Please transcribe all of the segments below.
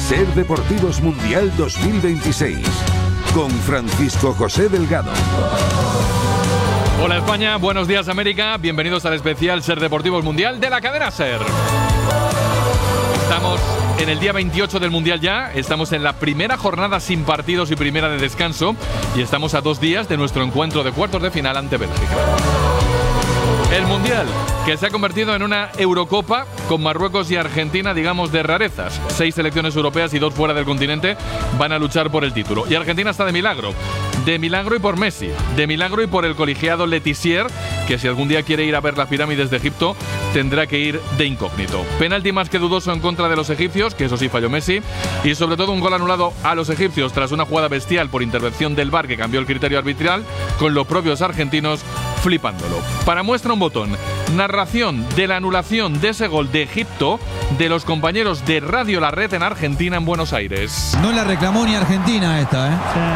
Ser Deportivos Mundial 2026 con Francisco José Delgado. Hola España, buenos días América, bienvenidos al especial Ser Deportivos Mundial de la cadena Ser. Estamos en el día 28 del Mundial ya, estamos en la primera jornada sin partidos y primera de descanso y estamos a 2 días de nuestro encuentro de cuartos de final ante Bélgica. El Mundial, que se ha convertido en una Eurocopa con Marruecos y Argentina, digamos, de rarezas. 6 selecciones europeas y 2 fuera del continente van a luchar por el título. Y Argentina está de milagro y por Messi, de milagro y por el colegiado Letizier, que si algún día quiere ir a ver las pirámides de Egipto, tendrá que ir de incógnito. Penalti más que dudoso en contra de los egipcios, que eso sí falló Messi, y sobre todo un gol anulado a los egipcios tras una jugada bestial por intervención del VAR que cambió el criterio arbitral, con los propios argentinos flipándolo. Para muestra un botón, narración de la anulación de ese gol de Egipto de los compañeros de Radio La Red en Argentina, en Buenos Aires. No la reclamó ni Argentina esta,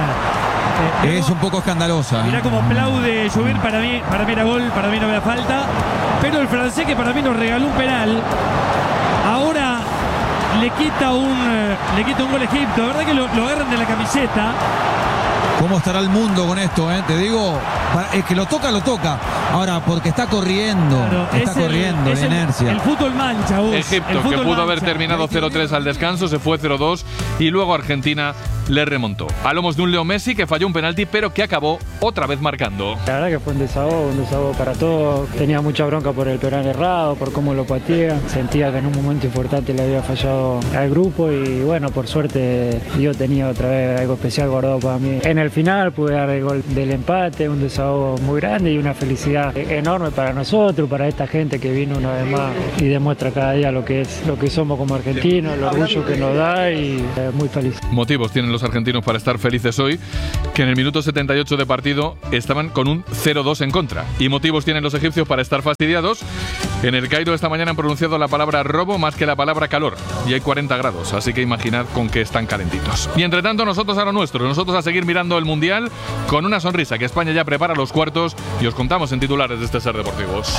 es un poco escandalosa. Mirá cómo aplaude Lluvir, para mí era gol, para mí no había falta. Pero el francés, que para mí nos regaló un penal, ahora le quita un gol a Egipto. La verdad que lo agarran de la camiseta. ¿Cómo estará el mundo con esto? Te digo, es que lo toca. Ahora, porque está corriendo, claro, la inercia. El fútbol mancha, Egipto, que pudo haber terminado 0-3 al descanso, se fue 0-2 y luego Argentina le remontó. A lomos de un Leo Messi que falló un penalti, pero que acabó otra vez marcando. La verdad que fue un desahogo para todos. Tenía mucha bronca por el penal errado, por cómo lo patea. Sentía que en un momento importante le había fallado al grupo y bueno, por suerte Dios tenía otra vez algo especial guardado para mí. En el final pude dar el gol del empate, un desahogo muy grande y una felicidad enorme para nosotros, para esta gente que vino una vez más y demuestra cada día lo que somos como argentinos, el orgullo que nos da y muy feliz. Motivos tienen los argentinos para estar felices hoy, que en el minuto 78 de partido estaban con un 0-2 en contra. Y motivos tienen los egipcios para estar fastidiados. En el Cairo esta mañana han pronunciado la palabra robo más que la palabra calor. Y hay 40 grados, así que imaginad con qué están calentitos. Y entre tanto, nosotros a lo nuestro, nosotros a seguir mirando el Mundial con una sonrisa, que España ya prepara los cuartos y os contamos en titulares de este Ser Deportivos.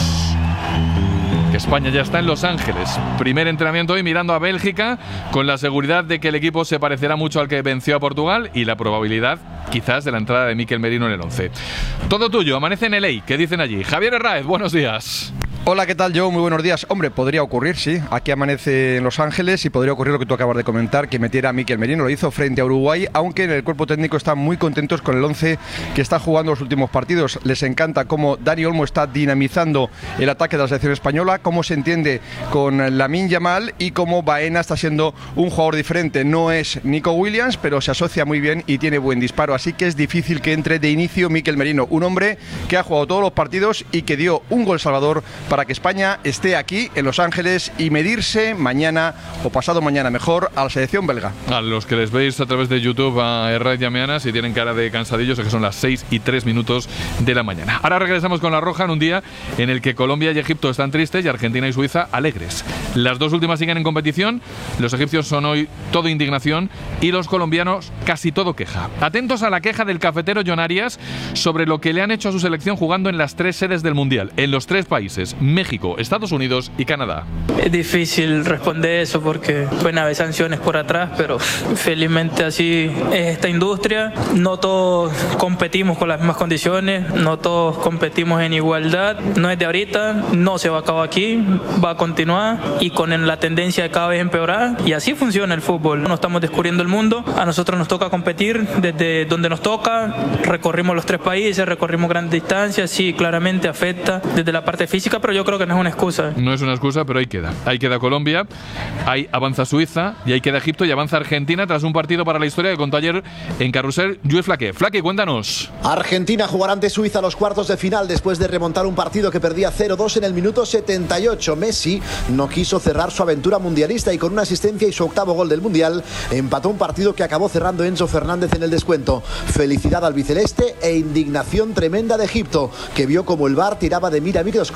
Que España ya está en Los Ángeles. Primer entrenamiento hoy mirando a Bélgica, con la seguridad de que el equipo se parecerá mucho al que venció a Portugal y la probabilidad, quizás, de la entrada de Mikel Merino en el 11. Todo tuyo, amanece en LA. ¿Qué dicen allí? Javier Herráez, buenos días. Hola, ¿qué tal, Joe? Muy buenos días. Hombre, podría ocurrir, sí. Aquí amanece en Los Ángeles y podría ocurrir lo que tú acabas de comentar, que metiera a Mikel Merino. Lo hizo frente a Uruguay, aunque en el cuerpo técnico están muy contentos con el 11 que está jugando los últimos partidos. Les encanta cómo Dani Olmo está dinamizando el ataque de la selección española, cómo se entiende con Lamine Yamal y cómo Baena está siendo un jugador diferente. No es Nico Williams, pero se asocia muy bien y tiene buen disparo. Así que es difícil que entre de inicio Mikel Merino, un hombre que ha jugado todos los partidos y que dio un gol salvador para que España esté aquí en Los Ángeles y medirse mañana o pasado mañana mejor a la selección belga. A los que les veis a través de YouTube a Herráez y a Meana, si tienen cara de cansadillos, es que son las 6:03 de la mañana. Ahora regresamos con La Roja en un día en el que Colombia y Egipto están tristes y Argentina y Suiza alegres. Las dos últimas siguen en competición, los egipcios son hoy todo indignación y los colombianos casi todo queja. Atentos a la queja del cafetero John Arias sobre lo que le han hecho a su selección jugando en las 3 sedes del Mundial, en los 3 países, México, Estados Unidos y Canadá. Es difícil responder eso porque pueden haber sanciones por atrás, pero felizmente así es esta industria. No todos competimos con las mismas condiciones, no todos competimos en igualdad. No es de ahorita, no se va a acabar aquí, va a continuar y con la tendencia de cada vez empeorar. Y así funciona el fútbol. No estamos descubriendo el mundo, a nosotros nos toca competir desde donde nos toca. Recorrimos los 3 países, recorrimos grandes distancias, sí, claramente afecta desde la parte física, pero yo creo que no es una excusa. No es una excusa, pero ahí queda. Ahí queda Colombia, ahí avanza Suiza y ahí queda Egipto y avanza Argentina tras un partido para la historia que contó ayer en Carrusel Lluís Flaque. Flaque, cuéntanos. Argentina jugará ante Suiza los cuartos de final después de remontar un partido que perdía 0-2 en el minuto 78. Messi no quiso cerrar su aventura mundialista y con una asistencia y su 8º gol del Mundial empató un partido que acabó cerrando Enzo Fernández en el descuento. Felicidad al biceleste e indignación tremenda de Egipto, que vio como el VAR tiraba de mira microscópica para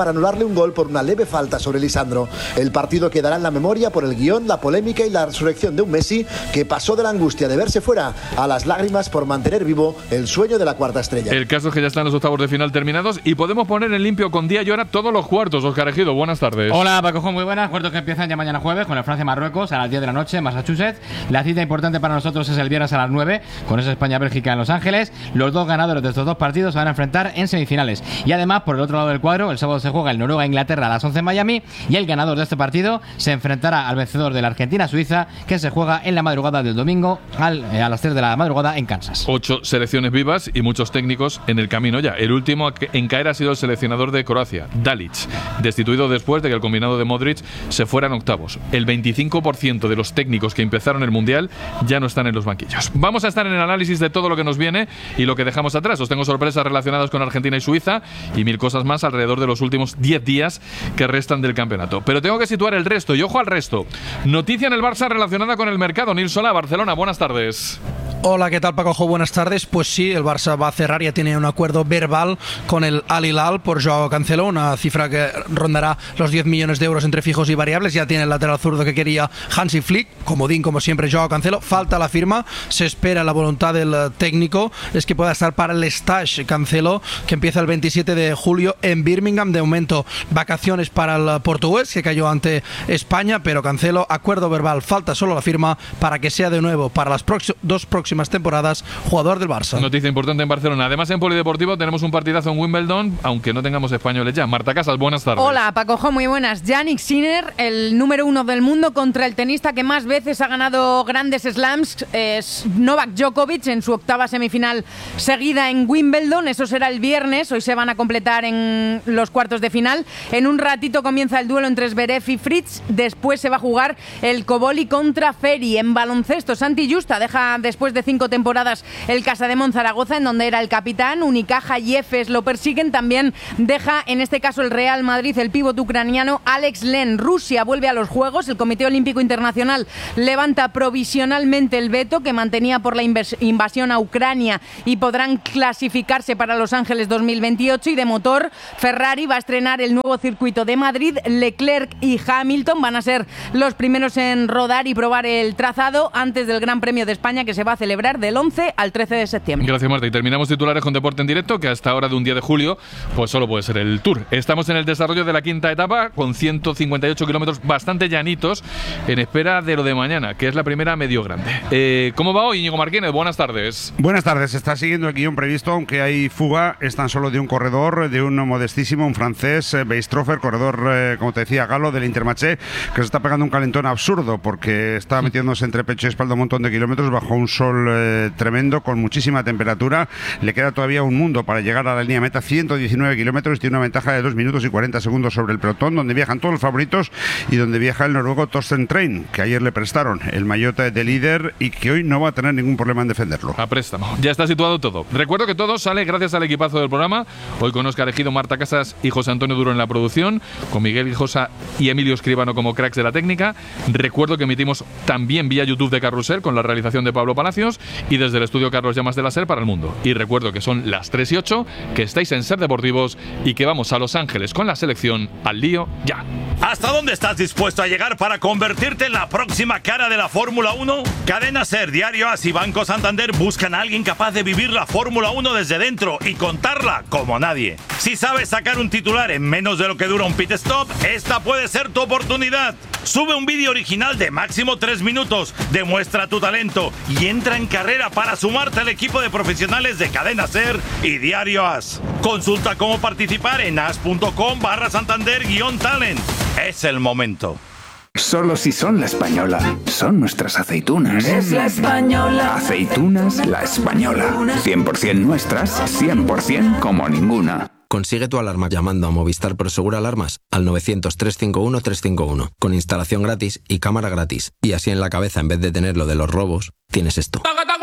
para anularle un gol por una leve falta sobre Lisandro. El partido quedará en la memoria por el guión, la polémica y la resurrección de un Messi que pasó de la angustia de verse fuera a las lágrimas por mantener vivo el sueño de la cuarta estrella. El caso es que ya están los octavos de final terminados y podemos poner en limpio con día y hora todos los cuartos. Óscar Ejido, buenas tardes. Hola, Paco, muy buenas. Cuartos que empiezan ya mañana jueves con el Francia-Marruecos a las 10 de la noche en Massachusetts. La cita importante para nosotros es el viernes a las 9 con esa España-Bélgica en Los Ángeles. Los dos ganadores de estos dos partidos se van a enfrentar en semifinales. Y además, por el otro lado del cuadro, el sábado se juega el Noruega-Inglaterra a las 11 en Miami y el ganador de este partido se enfrentará al vencedor de la Argentina-Suiza, que se juega en la madrugada del domingo a las 3 de la madrugada en Kansas. 8 selecciones vivas y muchos técnicos en el camino ya. El último en caer ha sido el seleccionador de Croacia, Dalic, destituido después de que el combinado de Modric se fuera en octavos. El 25% de los técnicos que empezaron el Mundial ya no están en los banquillos. Vamos a estar en el análisis de todo lo que nos viene y lo que dejamos atrás. Os tengo sorpresas relacionadas con Argentina y Suiza y 1000 cosas más alrededor de los últimos 10 días que restan del campeonato. Pero tengo que situar el resto y ojo al resto. Noticia en el Barça relacionada con el mercado. Nils Solá, Barcelona, buenas tardes. Hola, ¿qué tal, Paco? Buenas tardes. Pues sí, el Barça va a cerrar, ya tiene un acuerdo verbal con el Al Hilal por Joao Cancelo, una cifra que rondará los 10 millones de euros entre fijos y variables. Ya tiene el lateral zurdo que quería Hansi Flick, comodín como siempre Joao Cancelo. Falta la firma, se espera la voluntad del técnico, es que pueda estar para el stage Cancelo, que empieza el 27 de julio en Birmingham. De momento, vacaciones para el portugués, que cayó ante España, pero Cancelo, acuerdo verbal, falta solo la firma para que sea de nuevo para las dos próximas temporadas jugador del Barça. Noticia importante en Barcelona. Además, en Polideportivo tenemos un partidazo en Wimbledon, aunque no tengamos españoles ya. Marta Casas, buenas tardes. Hola, Paco, muy buenas. Yannick Sinner, el número 1 del mundo, contra el tenista que más veces ha ganado grandes slams, es Novak Djokovic, en su octava semifinal seguida en Wimbledon. Eso será el viernes. Hoy se van a completar en los cuartos de final. En un ratito comienza el duelo entre Zverev y Fritz. Después se va a jugar el Koboli contra Ferry. En baloncesto, Santi Justa deja después de 5 temporadas el Casademont Zaragoza, en donde era el capitán. Unicaja y Efes lo persiguen. También deja, en este caso, el Real Madrid, el pívot ucraniano Alex Len. Rusia vuelve a los Juegos. El Comité Olímpico Internacional levanta provisionalmente el veto que mantenía por la invasión a Ucrania y podrán clasificarse para Los Ángeles 2028. Y de motor, Ferrari va a estrenar el nuevo circuito de Madrid. Leclerc y Hamilton van a ser los primeros en rodar y probar el trazado antes del Gran Premio de España, que se va a celebrar del 11 al 13 de septiembre. Gracias, Marta. Y terminamos titulares con deporte en directo, que hasta ahora de un día de julio pues solo puede ser el Tour. Estamos en el desarrollo de la quinta etapa con 158 kilómetros bastante llanitos en espera de lo de mañana, que es la primera medio grande. ¿Cómo va hoy, Íñigo Martínez? Buenas tardes. Buenas tardes. Está siguiendo el guión previsto, aunque hay fuga. Es tan solo de un corredor, de un modestísimo, un francés, Beistrofer, corredor, como te decía, galo del Intermarché, que se está pegando un calentón absurdo porque está metiéndose entre pecho y espalda un montón de kilómetros bajo un sol tremendo, con muchísima temperatura. Le queda todavía un mundo para llegar a la línea meta, 119 kilómetros, tiene una ventaja de 2 minutos y 40 segundos sobre el pelotón, donde viajan todos los favoritos y donde viaja el noruego Torsten Trein, que ayer le prestaron el maillot de líder y que hoy no va a tener ningún problema en defenderlo. A préstamo. Ya está situado todo. Recuerdo que todo sale gracias al equipazo del programa, hoy con Óscar Ejido, Marta Casas y José Antonio Duro en la producción, con Miguel Hijosa y Emilio Escribano como cracks de la técnica. Recuerdo que emitimos también vía YouTube de Carrusel con la realización de Pablo Palacios y desde el estudio Carlos Llamas de la SER para el mundo. Y recuerdo que son las 3:08, que estáis en SER Deportivos y que vamos a Los Ángeles con la selección al lío ya. ¿Hasta dónde estás dispuesto a llegar para convertirte en la próxima cara de la Fórmula 1? Cadena SER, Diario AS y Banco Santander buscan a alguien capaz de vivir la Fórmula 1 desde dentro y contarla como nadie. Si sabes sacar un titular en menos de lo que dura un pit stop, esta puede ser tu oportunidad. Sube un vídeo original de máximo 3 minutos, demuestra tu talento y entra en carrera para sumarte al equipo de profesionales de Cadena SER y Diario AS. Consulta cómo participar en as.com/Santander-talent. Es el momento. Solo si son La Española. Son nuestras aceitunas. Es La Española. Aceitunas La Española. 100% nuestras, 100% como ninguna. Consigue tu alarma llamando a Movistar Prosegur Alarmas al 900-351-351, con instalación gratis y cámara gratis. Y así en la cabeza, en vez de tener lo de los robos, tienes esto.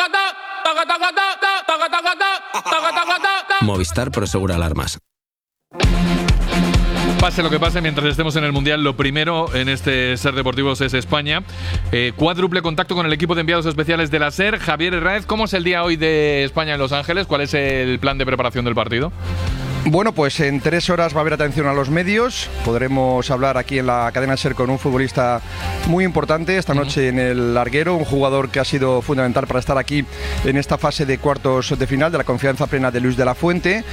Movistar Prosegur Alarmas. Pase lo que pase, mientras estemos en el Mundial, lo primero en este SER Deportivos es España. Cuádruple contacto con el equipo de enviados especiales de la SER. Javier Herráez, ¿cómo es el día hoy de España en Los Ángeles? ¿Cuál es el plan de preparación del partido? Bueno, pues en 3 horas va a haber atención a los medios. Podremos hablar aquí en la cadena SER con un futbolista muy importante esta noche en el larguero, un jugador que ha sido fundamental para estar aquí en esta fase de cuartos de final, de la confianza plena de Luis de la Fuente.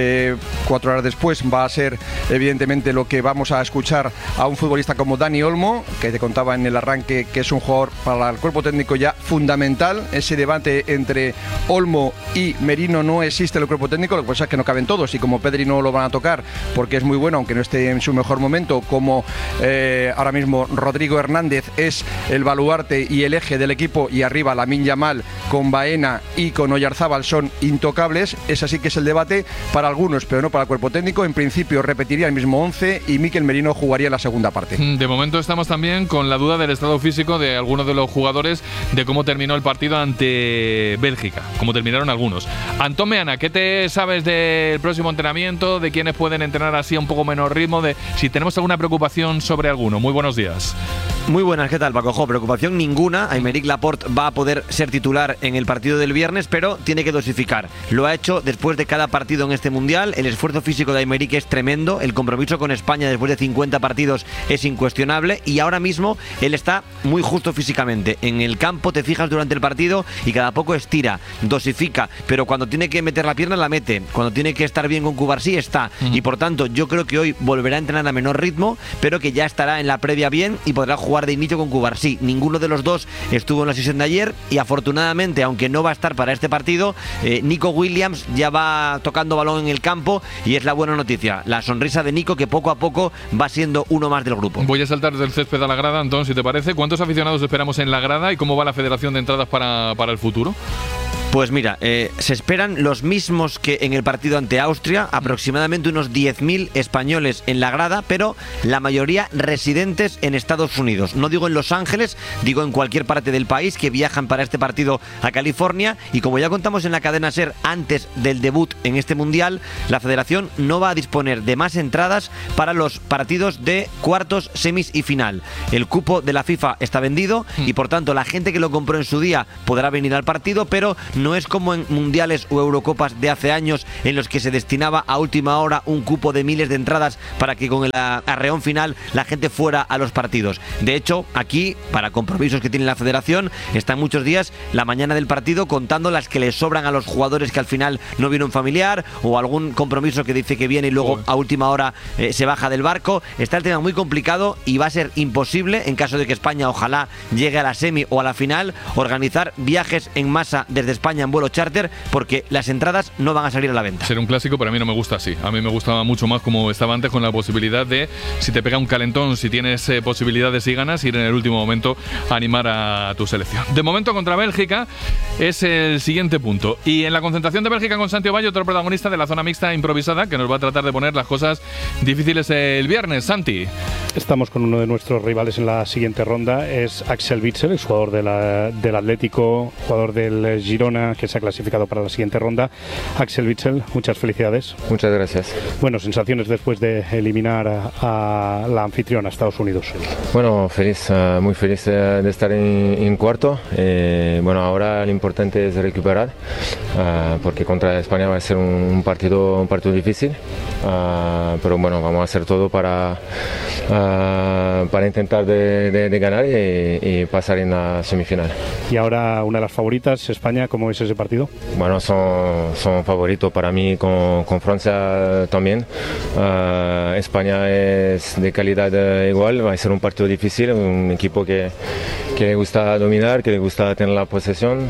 4 horas después va a ser evidentemente lo que vamos a escuchar a un futbolista como Dani Olmo, que te contaba en el arranque que es un jugador para el cuerpo técnico ya fundamental. Ese debate entre Olmo y Merino no existe en el cuerpo técnico, lo que pasa es que no caben todos, y como Pedri no lo van a tocar porque es muy bueno, aunque no esté en su mejor momento, como ahora mismo Rodrigo Hernández es el baluarte y el eje del equipo, y arriba Lamine Yamal con Baena y con Oyarzábal son intocables. Ese sí que es el debate para algunos, pero no para el cuerpo técnico. En principio repetiría el mismo 11 y Mikel Merino jugaría en la segunda parte. De momento estamos también con la duda del estado físico de algunos de los jugadores, de cómo terminó el partido ante Bélgica, cómo terminaron algunos. Antón Meana, ¿qué te sabes del próximo entrenamiento? De quiénes pueden entrenar así a un poco menos ritmo, de si tenemos alguna preocupación sobre alguno. Muy buenos días. Muy buenas, ¿qué tal, Paco? Preocupación ninguna. Aymeric Laporte va a poder ser titular en el partido del viernes, pero tiene que dosificar. Lo ha hecho después de cada partido en este Mundial. El esfuerzo físico de Aymeric es tremendo. El compromiso con España después de 50 partidos es incuestionable, y ahora mismo él está muy justo físicamente. En el campo te fijas durante el partido y cada poco estira, dosifica, pero cuando tiene que meter la pierna la mete. Cuando tiene que estar bien con Cubarsí está. Y por tanto yo creo que hoy volverá a entrenar a menor ritmo, pero que ya estará en la previa bien y podrá jugar de inicio con Cubarsí. Ninguno de los dos estuvo en la sesión de ayer, y afortunadamente, aunque no va a estar para este partido, Nico Williams ya va tocando balón en el campo, y es la buena noticia, la sonrisa de Nico, que poco a poco va siendo uno más del grupo. Voy a saltar del césped a la grada, Antón, si te parece. ¿Cuántos aficionados esperamos en la grada y cómo va la Federación de Entradas para el futuro? Pues mira, se esperan los mismos que en el partido ante Austria, aproximadamente unos 10.000 españoles en la grada, pero la mayoría residentes en Estados Unidos. No digo en Los Ángeles, digo en cualquier parte del país, que viajan para este partido a California. Y como ya contamos en la cadena SER antes del debut en este Mundial, la Federación no va a disponer de más entradas para los partidos de cuartos, semis y final. El cupo de la FIFA está vendido y por tanto la gente que lo compró en su día podrá venir al partido, pero no es como en mundiales o Eurocopas de hace años, en los que se destinaba a última hora un cupo de miles de entradas para que con el arreón final la gente fuera a los partidos. De hecho, aquí, para compromisos que tiene la Federación, están muchos días la mañana del partido contando las que les sobran a los jugadores que al final no vino un familiar, o algún compromiso que dice que viene y luego a última hora se baja del barco. Está el tema muy complicado, y va a ser imposible, en caso de que España ojalá llegue a la semi o a la final, organizar viajes en masa desde España en vuelo charter, porque las entradas no van a salir a la venta. Ser un clásico, pero a mí no me gusta así. A mí me gustaba mucho más como estaba antes, con la posibilidad de, si te pega un calentón, si tienes posibilidades y ganas, ir en el último momento a animar a tu selección. De momento, contra Bélgica es el siguiente punto. Y en la concentración de Bélgica con Santi Ovalle, otro protagonista de la zona mixta improvisada, que nos va a tratar de poner las cosas difíciles el viernes. Santi. Estamos con uno de nuestros rivales en la siguiente ronda, es Axel Witsel, el jugador del Atlético, jugador del Girona, que se ha clasificado para la siguiente ronda. Axel Witsel, muchas felicidades. Muchas gracias. Bueno, sensaciones después de eliminar a la anfitriona, Estados Unidos. Bueno, feliz, muy feliz de estar en cuarto. Bueno, ahora lo importante es recuperar, porque contra España va a ser un partido difícil, pero bueno, vamos a hacer todo para intentar de ganar y pasar en la semifinal. Y ahora una de las favoritas, España, ¿cómo es ese partido? Bueno, son favoritos para mí, con Francia también. España es de calidad igual, va a ser un partido difícil, un equipo que le gusta dominar, que le gusta tener la posesión,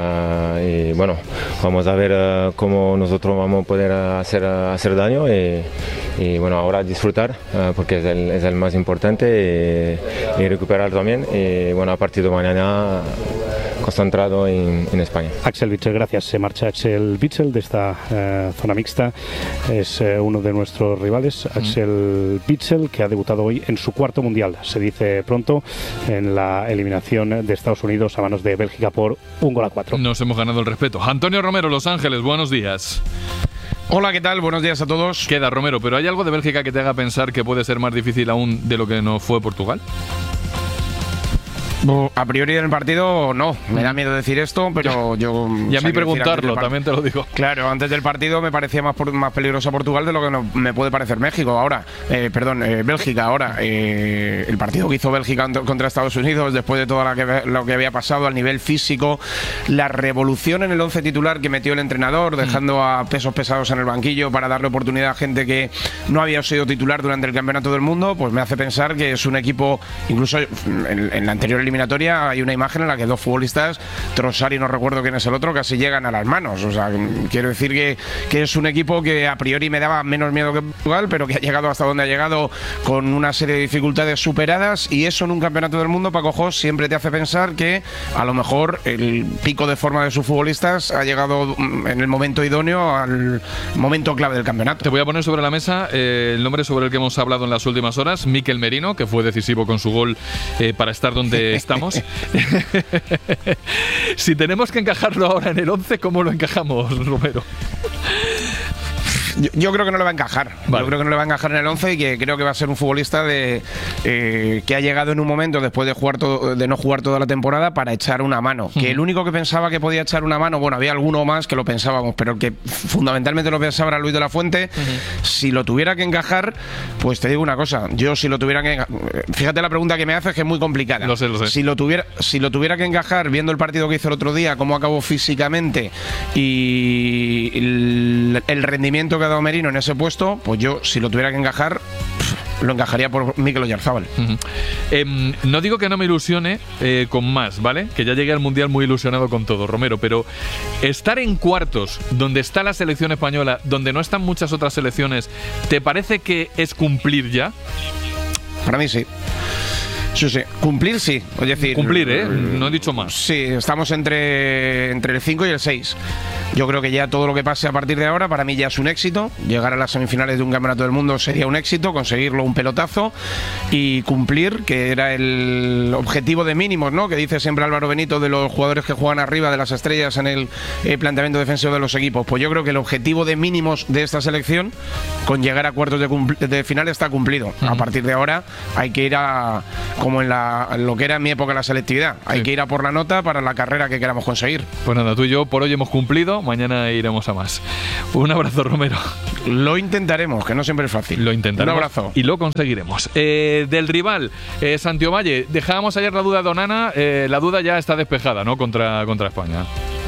y bueno, vamos a ver cómo nosotros vamos a poder hacer daño, y bueno, ahora disfrutar, porque es el más importante, y recuperar también, y bueno, a partir de mañana concentrado en España. Axel Witsel, gracias. Se marcha Axel Witsel de esta zona mixta. Es uno de nuestros rivales, Axel Witsel, que ha debutado hoy en su cuarto Mundial. Se dice pronto, en la eliminación de Estados Unidos a manos de Bélgica por 1-4. Nos hemos ganado el respeto. Antonio Romero, Los Ángeles, buenos días. Hola, ¿qué tal? Buenos días a todos. Queda, Romero, ¿pero hay algo de Bélgica que te haga pensar que puede ser más difícil aún de lo que nos fue Portugal? A priori en el partido no, me da miedo decir esto, pero yo... Y a mí preguntarlo, también te lo digo. Claro, antes del partido me parecía más peligroso Portugal de lo que me puede parecer México ahora. Bélgica ahora. El partido que hizo Bélgica contra Estados Unidos, después de todo lo que había pasado al nivel físico, la revolución en el 11 titular que metió el entrenador, dejando a pesos pesados en el banquillo para darle oportunidad a gente que no había sido titular durante el Campeonato del Mundo, pues me hace pensar que es un equipo, incluso en la anterior eliminatoria hay una imagen en la que dos futbolistas, Trossard y no recuerdo quién es el otro, casi llegan a las manos. O sea, quiero decir que es un equipo que a priori me daba menos miedo que Portugal, pero que ha llegado hasta donde ha llegado con una serie de dificultades superadas, y eso en un Campeonato del Mundo, Paco Jos, siempre te hace pensar que a lo mejor el pico de forma de sus futbolistas ha llegado en el momento idóneo, al momento clave del campeonato. Te voy a poner sobre la mesa el nombre sobre el que hemos hablado en las últimas horas, Mikel Merino, que fue decisivo con su gol para estar donde estamos. Si tenemos que encajarlo ahora en el 11, ¿cómo lo encajamos, Romero? Yo creo que no le va a encajar. Vale. Yo creo que no le va a encajar en el 11 y que creo que va a ser un futbolista que ha llegado en un momento después de no jugar toda la temporada para echar una mano. Que el único que pensaba que podía echar una mano, bueno, había alguno más que lo pensábamos, pero el que fundamentalmente lo pensaba era Luis de la Fuente. Si lo tuviera que encajar, pues te digo una cosa. Yo si lo tuviera que... Fíjate la pregunta que me haces, que es muy complicada. Lo sé. Si lo tuviera que encajar, viendo el partido que hizo el otro día, cómo acabó físicamente y el rendimiento que ha dado Merino en ese puesto, pues yo, si lo tuviera que encajar, lo encajaría por Mikel Oyarzabal. No digo que no me ilusione con más, ¿vale? Que ya llegué al Mundial muy ilusionado con todo, Romero, pero estar en cuartos, donde está la selección española, donde no están muchas otras selecciones, ¿te parece que es cumplir ya? Para mí sí. Sí. Cumplir sí. Es decir, cumplir, no he dicho más. Sí, estamos entre el 5 y el 6. Yo creo que ya todo lo que pase a partir de ahora para mí ya es un éxito. Llegar a las semifinales de un Campeonato del Mundo sería un éxito, conseguirlo un pelotazo y cumplir, que era el objetivo de mínimos, ¿no? Que dice siempre Álvaro Benito de los jugadores que juegan arriba de las estrellas en el planteamiento defensivo de los equipos. Pues yo creo que el objetivo de mínimos de esta selección, con llegar a cuartos de final, está cumplido. A partir de ahora hay que ir como en lo que era en mi época la selectividad. Hay que ir a por la nota para la carrera que queramos conseguir. Pues nada, tú y yo por hoy hemos cumplido, mañana iremos a más. Un abrazo, Romero. Lo intentaremos, que no siempre es fácil. Lo intentaremos. Un abrazo. Y lo conseguiremos. Del rival, Santiovalle, dejábamos ayer la duda de Onana, la duda ya está despejada, ¿no? Contra España.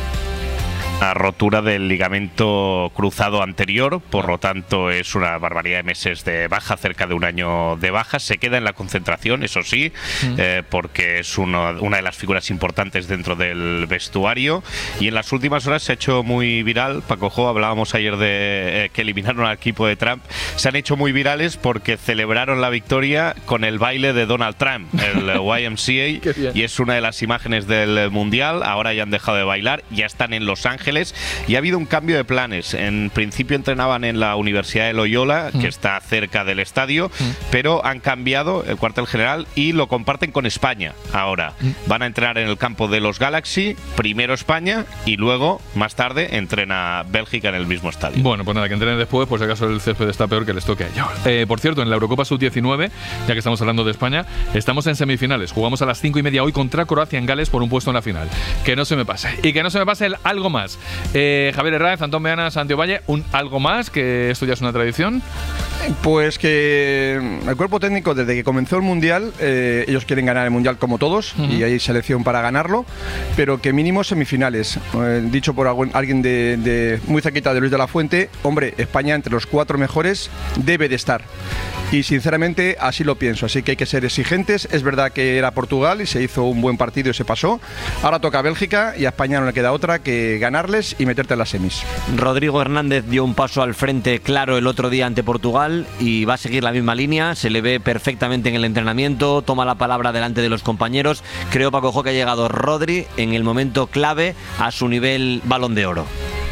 Una rotura del ligamento cruzado anterior, por lo tanto es una barbaridad de meses de baja, cerca de un año de baja. Se queda en la concentración, eso sí, porque es una de las figuras importantes dentro del vestuario, y en las últimas horas se ha hecho muy viral. Paco Jo, hablábamos ayer de que eliminaron al equipo de Trump, se han hecho muy virales porque celebraron la victoria con el baile de Donald Trump, el YMCA, y es una de las imágenes del Mundial. Ahora ya han dejado de bailar, ya están en Los Ángeles. Y ha habido un cambio de planes. En principio entrenaban en la Universidad de Loyola, que está cerca del estadio, pero han cambiado el cuartel general y lo comparten con España. Ahora van a entrenar en el campo de los Galaxy, primero España y luego, más tarde, entrena Bélgica en el mismo estadio. Bueno, pues nada, que entrenen después, por si acaso el césped está peor, que les toque a ellos. Por cierto, en la Eurocopa Sub-19, ya que estamos hablando de España, estamos en semifinales. Jugamos a las 5:30 hoy contra Croacia en Gales por un puesto en la final. Que no se me pase. Y que no se me pase el algo más. Javier Herráez, Antón Meana, Santiovalle, ¿algo más? ¿Que esto ya es una tradición? Pues que el cuerpo técnico, desde que comenzó el Mundial, ellos quieren ganar el Mundial como todos, y hay selección para ganarlo, pero que mínimo semifinales. Dicho por alguien de muy cerquita de Luis de la Fuente, hombre, España entre los 4 mejores debe de estar. Y sinceramente así lo pienso, así que hay que ser exigentes. Es verdad que era Portugal y se hizo un buen partido y se pasó. Ahora toca Bélgica y a España no le queda otra que ganarles y meterte en las semis. Rodrigo Hernández dio un paso al frente claro el otro día ante Portugal y va a seguir la misma línea. Se le ve perfectamente en el entrenamiento, toma la palabra delante de los compañeros. Creo, Paco Jo, que ha llegado Rodri en el momento clave a su nivel Balón de Oro.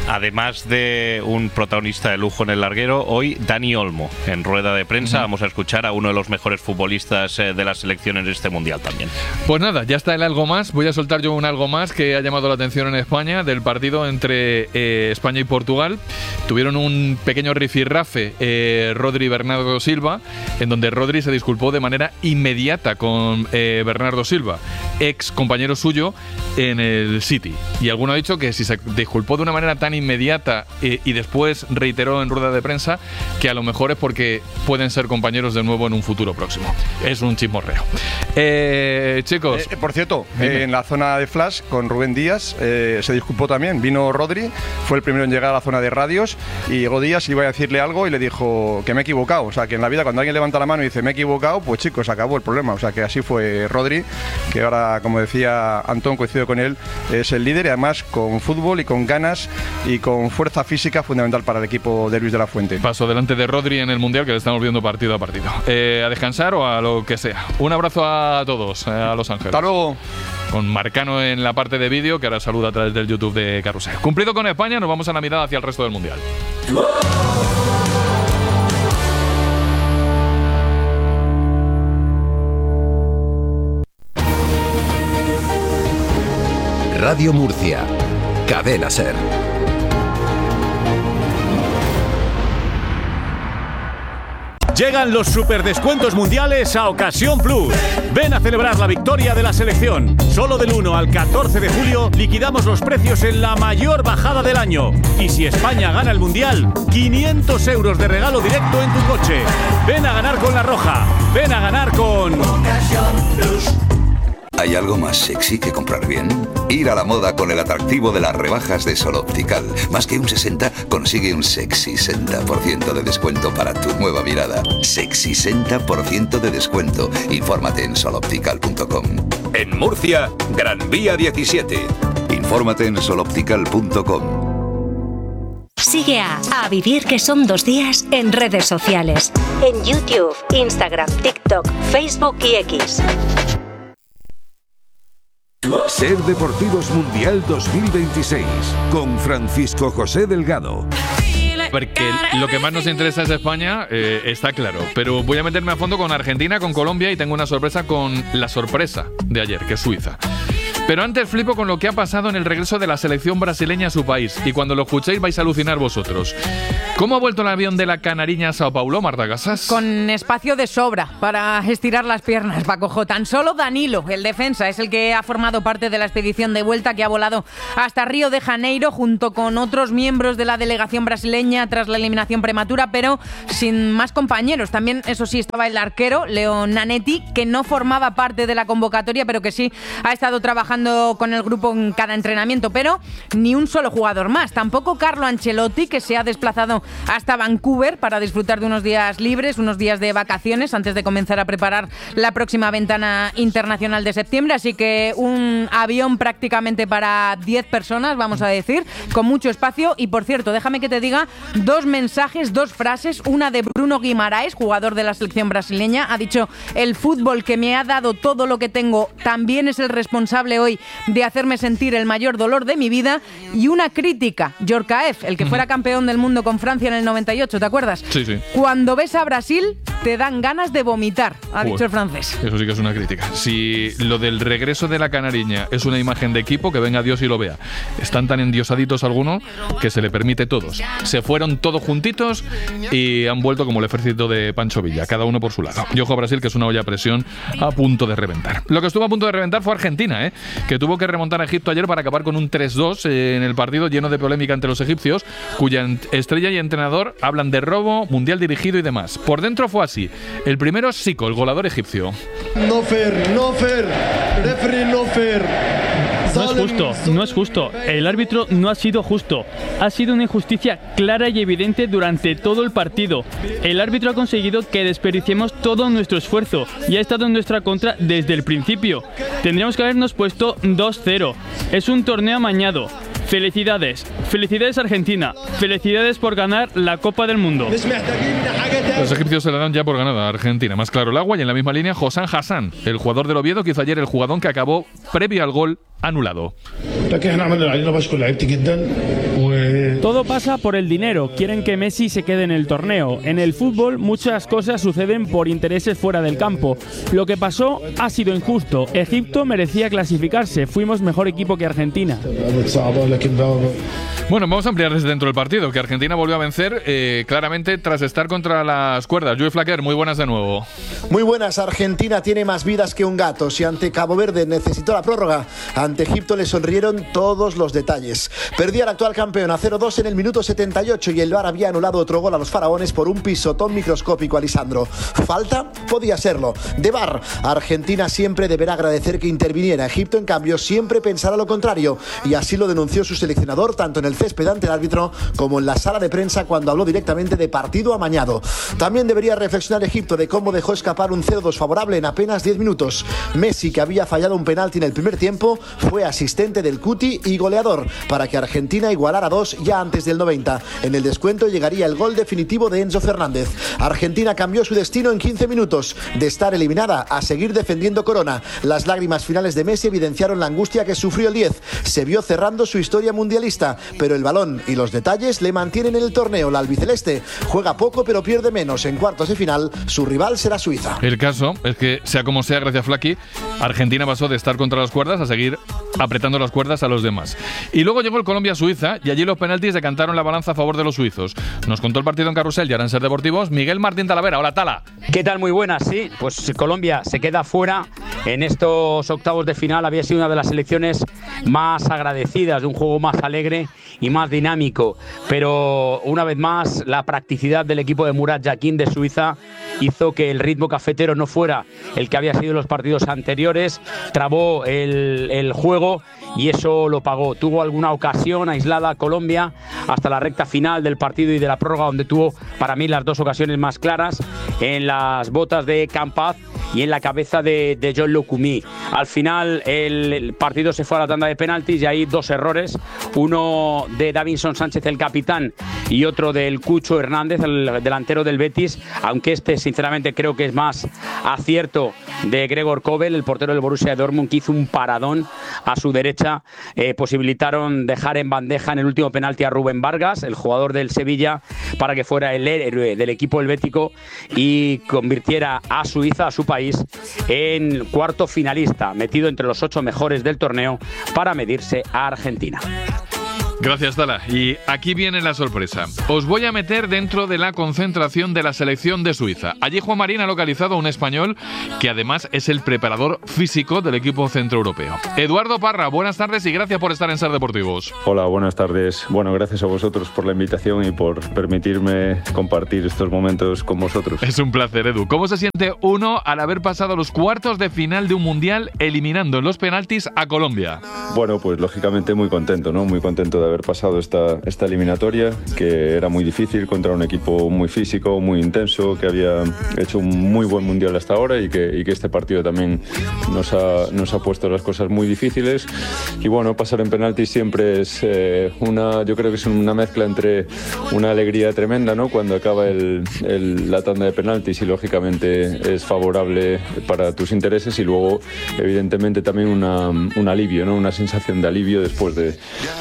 Además de un protagonista de lujo en el larguero, hoy Dani Olmo, en rueda de prensa. Vamos a escuchar a uno de los mejores futbolistas de la selección en este Mundial también. Pues nada, ya está el algo más. Voy a soltar yo un algo más que ha llamado la atención en España del partido entre España y Portugal. Tuvieron un pequeño rifirrafe Rodri y Bernardo Silva, en donde Rodri se disculpó de manera inmediata con Bernardo Silva, ex compañero suyo en el City. Y alguno ha dicho que si se disculpó de una manera tan inmediata y después reiteró en rueda de prensa, que a lo mejor es porque pueden ser compañeros de nuevo en un futuro próximo. Es un chismorreo. Chicos. Por cierto, en la zona de Flash con Rubén Díaz se disculpó también. Vino Rodri, fue el primero en llegar a la zona de radios y llegó Díaz y iba a decirle algo y le dijo que me he equivocado. O sea, que en la vida cuando alguien levanta la mano y dice me he equivocado, pues chicos, acabó el problema. O sea, que así fue Rodri, que ahora, como decía Antón, coincido con él, es el líder y además con fútbol y con ganas y con fuerza física fundamental para el equipo de Luis de la Fuente. Paso delante de Rodri en el Mundial, que le estamos viendo partido a partido. A descansar o a lo que sea. Un abrazo a todos, a Los Ángeles. Hasta luego. Con Marcano en la parte de vídeo, que ahora saluda a través del YouTube de Carrusel. Cumplido con España, nos vamos a la mirada hacia el resto del Mundial. Radio Murcia, Cadena Ser. Llegan los superdescuentos mundiales a Ocasión Plus. Ven a celebrar la victoria de la selección. Solo del 1 al 14 de julio liquidamos los precios en la mayor bajada del año. Y si España gana el Mundial, 500 euros de regalo directo en tu coche. Ven a ganar con La Roja. Ven a ganar con Ocasión Plus. ¿Hay algo más sexy que comprar bien? Ir a la moda con el atractivo de las rebajas de Sol Optical. Más que un 60, consigue un sexy 60% de descuento para tu nueva mirada. Sexy 60% de descuento. Infórmate en soloptical.com. En Murcia, Gran Vía 17. Infórmate en soloptical.com. Sigue a Vivir que son 2 días en redes sociales. En YouTube, Instagram, TikTok, Facebook y X. Ser Deportivos Mundial 2026 con Francisco José Delgado. Porque lo que más nos interesa es España, está claro. Pero voy a meterme a fondo con Argentina, con Colombia y tengo una sorpresa con la sorpresa de ayer, que es Suiza. Pero antes flipo con lo que ha pasado en el regreso de la selección brasileña a su país. Y cuando lo escuchéis vais a alucinar vosotros. ¿Cómo ha vuelto el avión de la Canariña a Sao Paulo, Marta Casas? Con espacio de sobra para estirar las piernas, Paco. Tan solo Danilo, el defensa, es el que ha formado parte de la expedición de vuelta que ha volado hasta Río de Janeiro junto con otros miembros de la delegación brasileña tras la eliminación prematura, pero sin más compañeros. También, eso sí, estaba el arquero, Leo Nanetti, que no formaba parte de la convocatoria, pero que sí ha estado trabajando con el grupo en cada entrenamiento, pero ni un solo jugador más. Tampoco Carlo Ancelotti, que se ha desplazado hasta Vancouver para disfrutar de unos días libres, unos días de vacaciones antes de comenzar a preparar la próxima ventana internacional de septiembre. Así que un avión prácticamente para 10 personas, vamos a decir, con mucho espacio. Y por cierto, déjame que te diga 2 mensajes, 2 frases. Una de Bruno Guimaraes, jugador de la selección brasileña. Ha dicho: el fútbol que me ha dado todo lo que tengo también es el responsable hoy de hacerme sentir el mayor dolor de mi vida. Y una crítica, Djorkaeff, el que fuera campeón del mundo con Francia en el 98, ¿te acuerdas? Sí, sí. Cuando ves a Brasil te dan ganas de vomitar, ha dicho el francés. Eso sí que es una crítica. Si lo del regreso de la Canariña es una imagen de equipo, que venga Dios y lo vea. Están tan endiosaditos algunos que se le permite todos. Se fueron todos juntitos y han vuelto como el ejército de Pancho Villa, cada uno por su lado. Y ojo a Brasil, que es una olla a presión a punto de reventar. Lo que estuvo a punto de reventar fue Argentina, que tuvo que remontar a Egipto ayer para acabar con un 3-2 en el partido lleno de polémica entre los egipcios, cuya estrella y entrenador hablan de robo, mundial dirigido y demás. Por dentro fue así. El primero, Sico, el goleador egipcio. No fair, referee no fair. No es justo. El árbitro no ha sido justo. Ha sido una injusticia clara y evidente durante todo el partido. El árbitro ha conseguido que desperdiciemos todo nuestro esfuerzo y ha estado en nuestra contra desde el principio. Tendríamos que habernos puesto 2-0. Es un torneo amañado. Felicidades Argentina, felicidades por ganar la Copa del Mundo. Los egipcios se la dan ya por ganada a Argentina. Más claro el agua. Y en la misma línea, Hossam Hassan, el jugador del Oviedo, que hizo ayer el jugadón que acabó previo al gol anulado. Todo pasa por el dinero. Quieren que Messi se quede en el torneo. En el fútbol muchas cosas suceden por intereses fuera del campo. Lo que pasó ha sido injusto. Egipto merecía clasificarse. Fuimos mejor equipo que Argentina. Bueno, vamos a ampliar desde dentro del partido, que Argentina volvió a vencer claramente tras estar contra las cuerdas. Joey Flaquer, muy buenas de nuevo. Muy buenas. Argentina tiene más vidas que un gato. Si ante Cabo Verde necesitó la prórroga, ante Egipto le sonrieron todos los detalles. Perdía el actual campeón a 0-2 en el minuto 78 y el VAR había anulado otro gol a los faraones por un pisotón microscópico a Lisandro. ¿Falta? Podía serlo. De VAR, Argentina siempre deberá agradecer que interviniera. Egipto, en cambio, siempre pensará lo contrario, y así lo denunció su seleccionador tanto en el césped ante el árbitro como en la sala de prensa cuando habló directamente de partido amañado. También debería reflexionar Egipto de cómo dejó escapar un 0-2 favorable en apenas 10 minutos. Messi, que había fallado un penalti en el primer tiempo, fue asistente del Cuti y goleador para que Argentina igualara 2 ya antes del 90. En el descuento llegaría el gol definitivo de Enzo Fernández. Argentina cambió su destino en 15 minutos, de estar eliminada a seguir defendiendo corona. Las lágrimas finales de Messi evidenciaron la angustia que sufrió el 10. Se vio cerrando su historia mundialista, pero el balón y los detalles le mantienen en el torneo. La albiceleste juega poco pero pierde menos. En cuartos de final, su rival será Suiza. El caso es que, sea como sea, gracias a Flaky, Argentina pasó de estar contra las cuerdas a seguir apretando las cuerdas a los demás. Y luego llegó el Colombia-Suiza y allí los penaltis decantaron la balanza a favor de los suizos. Nos contó el partido en Carrusel y ahora en Ser Deportivos Miguel Martín Talavera. Hola, Tala. ¿Qué tal? Muy buenas, sí. Pues Colombia se queda fuera en estos octavos de final. Había sido una de las selecciones más agradecidas, de un juego más alegre y más dinámico. Pero una vez más, la practicidad del equipo de Murat Yakin de Suiza hizo que el ritmo cafetero no fuera el que había sido en los partidos anteriores. Trabó el juego y eso lo pagó. Tuvo alguna ocasión aislada Colombia hasta la recta final del partido y de la prórroga, donde tuvo para mí las dos ocasiones más claras, en las botas de Campaz y en la cabeza de John Lukumi. Al final el partido se fue a la tanda de penaltis y hay dos errores, uno de Davinson Sánchez, el capitán, y otro del Cucho Hernández, el delantero del Betis, aunque este sinceramente creo que es más acierto de Gregor Kobel, el portero del Borussia Dortmund, que hizo un paradón a su derecha. Posibilitaron dejar en bandeja en el último penalti a Rubén Vargas, el jugador del Sevilla, para que fuera el héroe del equipo helvético y convirtiera a Suiza, a su país, en cuarto finalista, metido entre los 8 mejores del torneo para medirse a Argentina. Gracias, Tala. Y aquí viene la sorpresa. Os voy a meter dentro de la concentración de la selección de Suiza. Allí Juan Marín ha localizado a un español que además es el preparador físico del equipo centroeuropeo. Eduardo Parra, buenas tardes y gracias por estar en Ser Deportivos. Hola, buenas tardes. Bueno, gracias a vosotros por la invitación y por permitirme compartir estos momentos con vosotros. Es un placer, Edu. ¿Cómo se siente uno al haber pasado los cuartos de final de un mundial eliminando en los penaltis a Colombia? Bueno, pues lógicamente muy contento, ¿no? Muy contento de haber pasado esta eliminatoria, que era muy difícil contra un equipo muy físico, muy intenso, que había hecho un muy buen mundial hasta ahora y que este partido también nos ha puesto las cosas muy difíciles. Y bueno, pasar en penaltis siempre es yo creo que es una mezcla entre una alegría tremenda, ¿no? Cuando acaba la tanda de penaltis y lógicamente es favorable para tus intereses, y luego evidentemente también un alivio, ¿no? Una sensación de alivio después de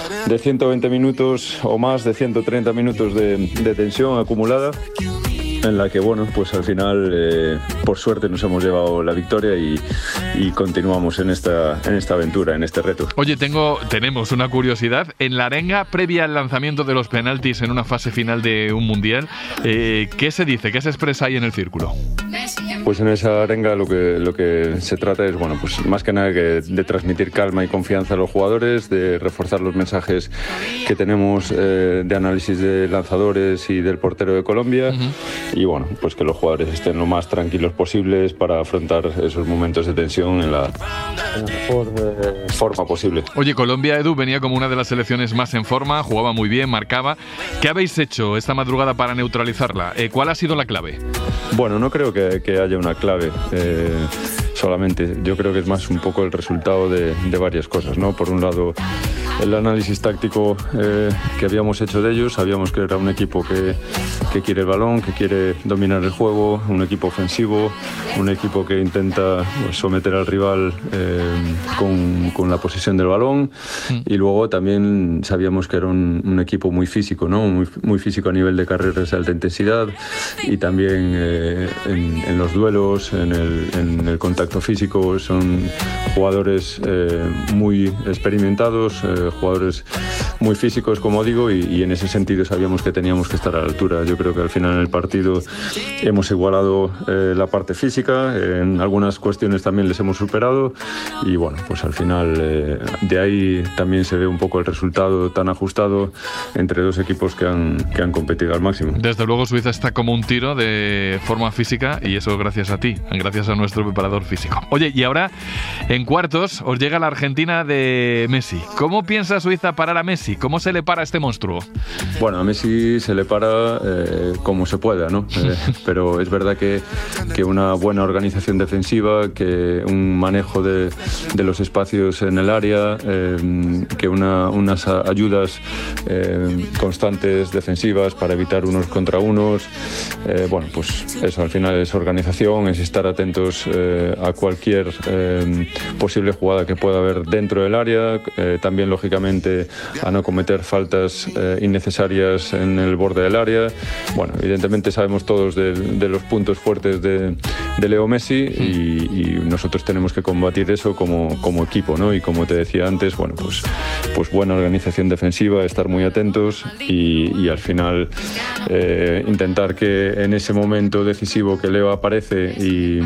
120 minutos o más, de 130 minutos de tensión acumulada, en la que, bueno, pues al final, por suerte, nos hemos llevado la victoria y continuamos en esta aventura, en este reto. Oye, tenemos una curiosidad. En la arenga previa al lanzamiento de los penaltis en una fase final de un mundial, ¿qué se dice? ¿Qué se expresa ahí en el círculo? Pues en esa arenga lo que se trata es, bueno, pues más que nada de transmitir calma y confianza a los jugadores, de reforzar los mensajes que tenemos de análisis de lanzadores y del portero de Colombia. Y bueno, pues que los jugadores estén lo más tranquilos posibles para afrontar esos momentos de tensión en la mejor forma posible. Oye, Colombia, Edu, venía como una de las selecciones más en forma, jugaba muy bien, marcaba. ¿Qué habéis hecho esta madrugada para neutralizarla? ¿Cuál ha sido la clave? Bueno, no creo que haya una clave. solamente. Yo creo que es más un poco el resultado de varias cosas, ¿no? Por un lado, el análisis táctico que habíamos hecho de ellos, sabíamos que era un equipo que quiere el balón, que quiere dominar el juego, un equipo ofensivo, un equipo que intenta someter al rival con la posesión del balón, y luego también sabíamos que era un equipo muy físico, ¿no? Muy físico a nivel de carreras de alta intensidad, y también en los duelos, en el contacto físico. Son jugadores muy experimentados, jugadores muy físicos, como digo, y en ese sentido sabíamos que teníamos que estar a la altura. Yo creo que al final en el partido hemos igualado la parte física, en algunas cuestiones también les hemos superado, y bueno, pues al final de ahí también se ve un poco el resultado tan ajustado entre dos equipos que han competido al máximo. Desde luego Suiza está como un tiro de forma física, y eso gracias a ti, gracias a nuestro preparador físico. Oye, y ahora en cuartos os llega la Argentina de Messi. ¿Cómo piensa Suiza parar a Messi? ¿Cómo se le para a este monstruo? Bueno, a Messi se le para como se pueda, ¿no? Pero es verdad que una buena organización defensiva, que un manejo de los espacios en el área, que unas ayudas constantes defensivas para evitar unos contra unos, bueno, pues eso al final es organización, es estar atentos a cualquier posible jugada que pueda haber dentro del área, también lógicamente a no cometer faltas innecesarias en el borde del área. Bueno, evidentemente sabemos todos de los puntos fuertes de Leo Messi, y nosotros tenemos que combatir eso como equipo, ¿no? Y como te decía antes, bueno, pues buena organización defensiva, estar muy atentos y al final intentar que en ese momento decisivo que Leo aparece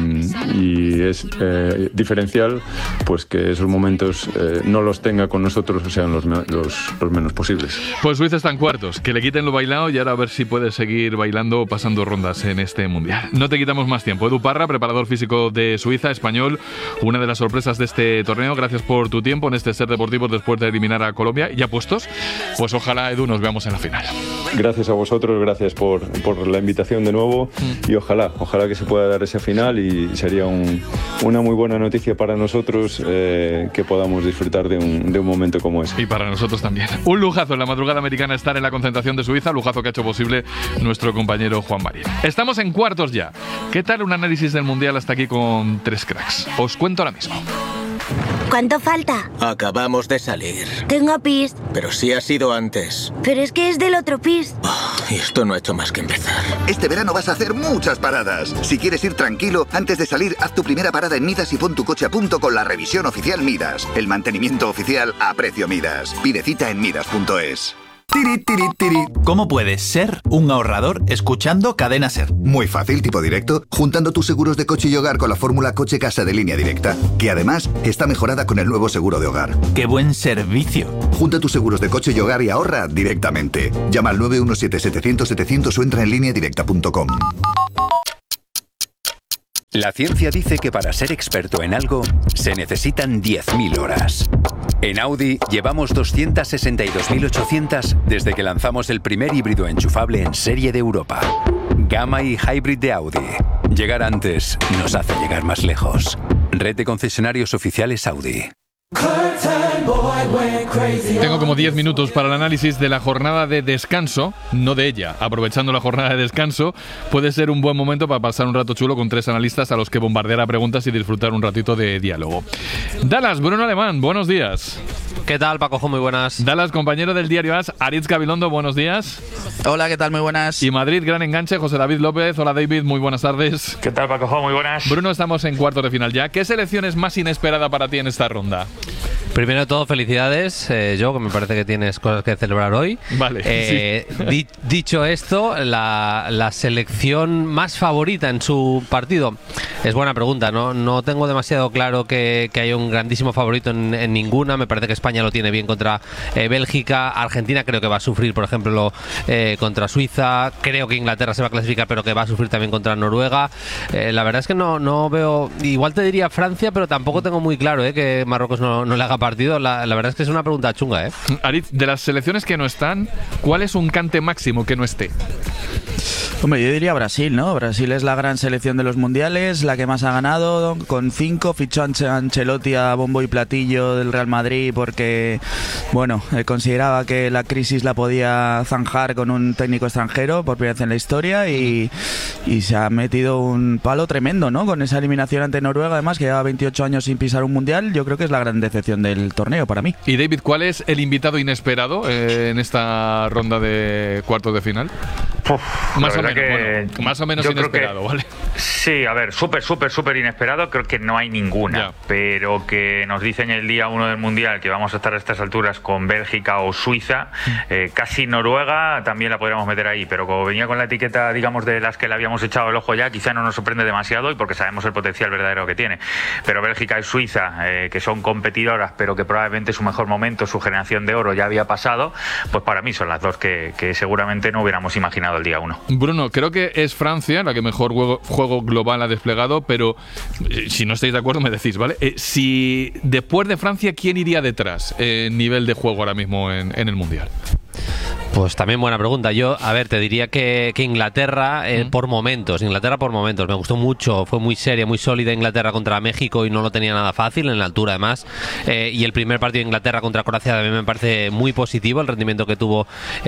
y es diferencial, pues que esos momentos no los tenga con nosotros, o sean los menos posibles. Pues Suiza está en cuartos, que le quiten lo bailado y ahora a ver si puede seguir bailando, pasando rondas en este mundial. No te quitamos más tiempo. Edu Parra, preparador físico de Suiza, español, una de las sorpresas de este torneo. Gracias por tu tiempo en este Ser Deportivos después de eliminar a Colombia. ¿Ya puestos? Pues ojalá, Edu, nos veamos en la final. Gracias a vosotros, gracias por la invitación de nuevo, y ojalá que se pueda dar esa final, y sería una muy buena noticia para nosotros, que podamos disfrutar de un momento como ese. Y para nosotros también. Un lujazo en la madrugada americana estar en la concentración de Suiza, lujazo que ha hecho posible nuestro compañero Juan Marín. Estamos en cuartos ya. ¿Qué tal un análisis del Mundial hasta aquí con tres cracks? Os cuento ahora mismo. ¿Cuánto falta? Acabamos de salir. Tengo pis. Pero sí ha sido antes. Pero es que es del otro pis. Y esto no ha hecho más que empezar. Este verano vas a hacer muchas paradas. Si quieres ir tranquilo, antes de salir, haz tu primera parada en Midas y pon tu coche a punto con la revisión oficial Midas. El mantenimiento oficial a precio Midas. Pide cita en midas.es. ¿Cómo puedes ser un ahorrador escuchando Cadena Ser? Muy fácil, tipo directo, juntando tus seguros de coche y hogar con la fórmula Coche Casa de Línea Directa, que además está mejorada con el nuevo seguro de hogar. ¡Qué buen servicio! Junta tus seguros de coche y hogar y ahorra directamente. Llama al 917-700-700 o entra en lineadirecta.com. La ciencia dice que para ser experto en algo se necesitan 10.000 horas. En Audi llevamos 262.800 desde que lanzamos el primer híbrido enchufable en serie de Europa. Gamma y Hybrid de Audi. Llegar antes nos hace llegar más lejos. Red de concesionarios oficiales Audi. Tengo como 10 minutos para el análisis de la jornada de descanso, no de ella. Aprovechando la jornada de descanso, puede ser un buen momento para pasar un rato chulo con tres analistas a los que bombardear a preguntas y disfrutar un ratito de diálogo. Dallas, Bruno Alemán, buenos días. ¿Qué tal, Paco? Muy buenas. Dallas, compañero del diario AS, Aritz Gabilondo, buenos días. Hola, ¿qué tal? Muy buenas. Y Madrid, gran enganche, José David López. Hola, David, muy buenas tardes. ¿Qué tal, Paco? Muy buenas. Bruno, estamos en cuartos de final ya. ¿Qué selección es más inesperada para ti en esta ronda? Primero de todo, felicidades, yo, que me parece que tienes cosas que celebrar hoy. Vale. Sí. Dicho esto, la selección más favorita en su partido es buena pregunta. No tengo demasiado claro que haya un grandísimo favorito en ninguna. Me parece que España lo tiene bien contra Bélgica. Argentina creo que va a sufrir, por ejemplo, contra Suiza. Creo que Inglaterra se va a clasificar, pero que va a sufrir también contra Noruega. La verdad es que no veo... Igual te diría Francia, pero tampoco tengo muy claro que Marruecos no le haga partido. La verdad es que es una pregunta chunga, Aritz, de las selecciones que no están, ¿cuál es un cante máximo que no esté? Hombre, yo diría Brasil, ¿no? Brasil es la gran selección de los mundiales, la que más ha ganado, con 5, fichó a Ancelotti a bombo y platillo del Real Madrid porque, bueno, consideraba que la crisis la podía zanjar con un técnico extranjero por primera vez en la historia y se ha metido un palo tremendo, ¿no? Con esa eliminación ante Noruega, además, que lleva 28 años sin pisar un mundial, yo creo que es la gran decepción del torneo para mí. Y David, ¿cuál es el invitado inesperado en esta ronda de cuartos de final? Más o menos inesperado, ¿vale? Sí, a ver, súper inesperado, creo que no hay ninguna, pero que nos dicen el día 1 del Mundial que vamos a estar a estas alturas con Bélgica o Suiza, casi Noruega también la podríamos meter ahí, pero como venía con la etiqueta, digamos, de las que le habíamos echado el ojo ya, quizá no nos sorprende demasiado y porque sabemos el potencial verdadero que tiene, pero Bélgica y Suiza, que son competidoras, pero que probablemente su mejor momento, su generación de oro ya había pasado, pues para mí son las dos que seguramente no hubiéramos imaginado el día 1. Bruno, creo que es Francia la que mejor juego global ha desplegado, pero si no estáis de acuerdo me decís, ¿vale? Si después de Francia, ¿quién iría detrás en nivel de juego ahora mismo en el Mundial? Pues también buena pregunta. Yo, a ver, te diría que Inglaterra por momentos. Me gustó mucho, fue muy seria, muy sólida Inglaterra contra México y no lo tenía nada fácil en la altura además. Y el primer partido de Inglaterra contra Croacia también me parece muy positivo el rendimiento que tuvo